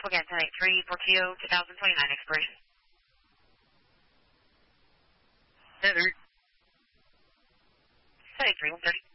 Again, 1083 Portillo, 2029 expiration. 1083. 1083, 130.